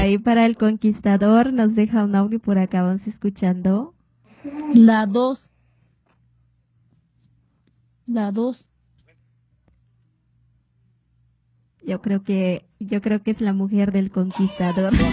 Ahí para el conquistador nos deja un audio por acá, vamos escuchando. La dos, la dos. Yo creo que es la mujer del conquistador.